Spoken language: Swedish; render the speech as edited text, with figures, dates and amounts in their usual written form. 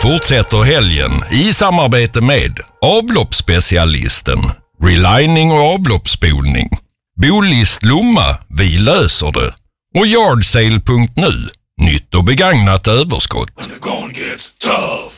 fortsätter helgen i samarbete med avloppsspecialisten, relining och avloppsspolning, Bolist Lomma, vi löser det, och Yardsale.nu, nytt och begagnat överskott.